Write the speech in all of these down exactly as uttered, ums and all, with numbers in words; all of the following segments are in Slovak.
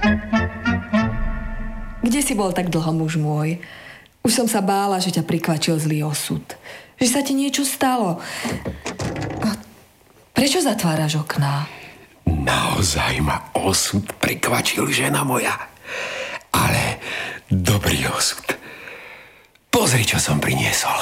Kde si bol tak dlho, muž môj? Už som sa bála, že ťa prikvačil zlý osud. Že sa ti niečo stalo. A prečo zatváraš okná? Naozaj ma osud prikvačil, žena moja. Ale dobrý osud. Pozri, čo som priniesol.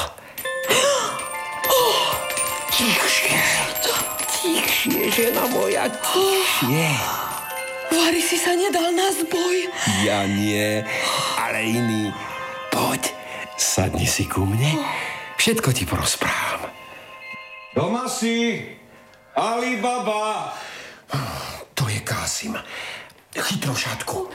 Oh, tichšie. Tichšie, žena moja, tichšie. Vary si sa nedal na zboj. Ja nie, ale iný. Poď, sadni si ku mne. Všetko ti porozprávam. Doma si? Alibaba. To je Kásim. Chytro šatku.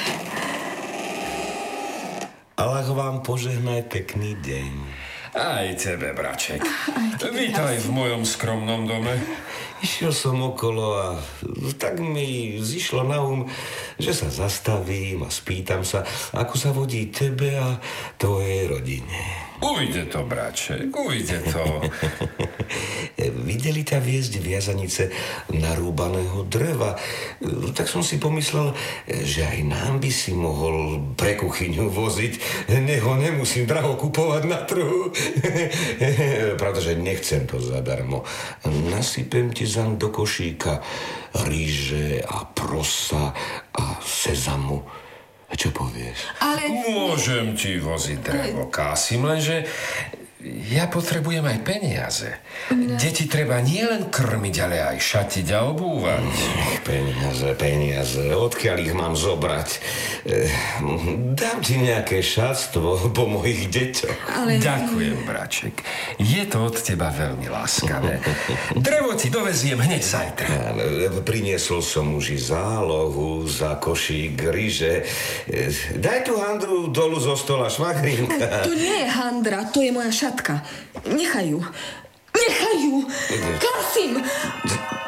Allah vám požehnaj pekný deň. Aj tebe, braček. tebe, Vítaj v mojom skromnom dome. Išiel som okolo a tak mi zišlo na um, že sa zastavím a spýtam sa, ako sa vodí tebe a tvojej rodine. Ujde to, braček, ujde to. Videli ťa viesť viazanice narúbaného dreva. Tak som si pomyslel, že aj nám by si mohol pre kuchyňu voziť. Nech ho nemusím draho kupovať na trhu. Pravda, že nechcem to zadarmo. Nasypem ti zam do košíka rýže a prosa a sezamu. A čo povieš? Ale... Môžem ti voziť drevo, Kásim, lenže ja potrebujem aj peniaze. No. Deti treba nielen krmiť, ale aj šatiť a obúvať. Peniaze, peniaze, odkiaľ ich mám zobrať? Dám ti nejaké šatstvo po mojich deťoch. Ale... Ďakujem, braček. Je to od teba veľmi láskavé. Drevo ti doveziem hneď zajtra. Priniesol som už i zálohu za košík ryže. Daj tú handru dolu zo stola, švagrinka. To nie je handra, to je moja šatka. Nechaj ju. Nechaj ju. Kásim!